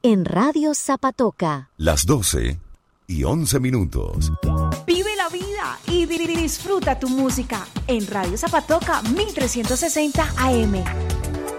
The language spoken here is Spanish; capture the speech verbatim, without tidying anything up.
en Radio Zapatoca. Las doce y once minutos. Vive la vida y disfruta tu música en Radio Zapatoca mil trescientos sesenta A M.